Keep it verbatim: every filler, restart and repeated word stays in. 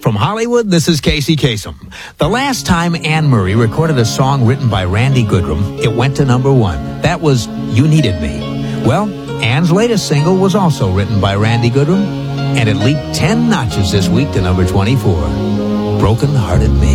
From Hollywood, this is Casey Kasem. The last time Anne Murray recorded a song written by Randy Goodrum, it went to number one. That was You Needed Me. Well, Anne's latest single was also written by Randy Goodrum, and it leaped ten notches this week to number twenty-four. Broken Hearted Me.